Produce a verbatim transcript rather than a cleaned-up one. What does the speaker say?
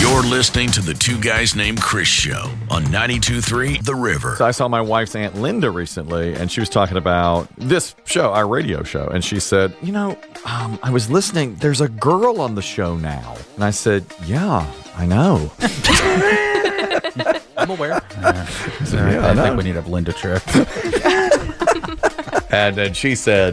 You're listening to the Two Guys Named Chris show on ninety-two point three The River. So I saw my wife's Aunt Linda recently, and she was talking about this show, our radio show. And she said, you know, um, I was listening. There's a girl on the show now. And I said, yeah, I know. I'm aware. Yeah. So Yeah, I, I I know. think we need a Linda trip. And then she said,